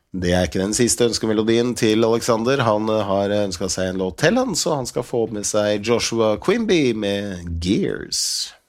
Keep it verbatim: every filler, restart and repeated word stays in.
Det er ikke den siste ønskemelodien til Alexander. Han har ønsket seg en låt til han, så han skal få med seg Joshua Quimby med Gears.